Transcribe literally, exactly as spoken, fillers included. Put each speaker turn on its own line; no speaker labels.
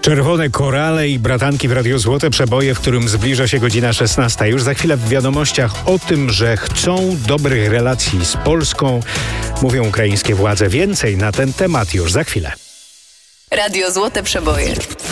Czerwone korale i bratanki w Radiu Złote Przeboje, w którym zbliża się godzina szesnasta. Już za chwilę w wiadomościach o tym, że chcą dobrych relacji z Polską, mówią ukraińskie władze. Więcej na ten temat już za chwilę.
Radio Złote Przeboje.